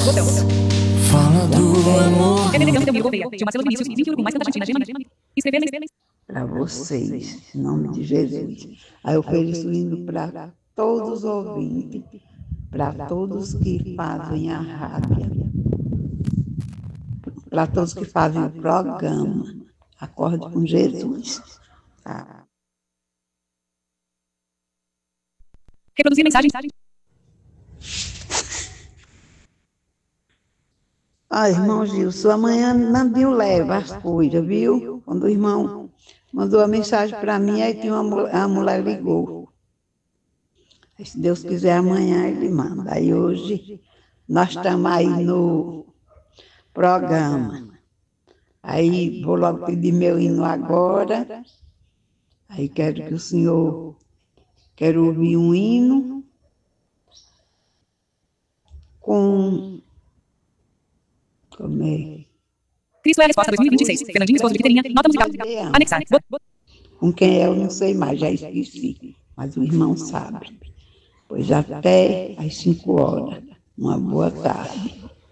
Fala do amor. Para vocês, em nome de Jesus. Aí eu ofereço hino para todos os ouvintes, para todos que fazem a rádio, para todos que fazem o programa. Acorde com Jesus. Tá? Reproduzir mensagem. Ah, irmão Gilson, amanhã Nandinho leva as coisas, viu? Quando o irmão mandou a mensagem para mim, aí tinha a mulher ligou. Aí, se Deus quiser, amanhã ele manda. Aí hoje nós estamos aí no programa. Aí vou logo pedir meu hino agora. Aí quero que o senhor, quero ouvir um hino com... Como é? Cristo é a resposta 2026. Fernandinho, esposo de Quiterinha. Nota musical. Anexar. Com quem é, eu não sei mais, já esqueci. Mas o irmão sabe. Pois até às 5 horas. Uma boa tarde.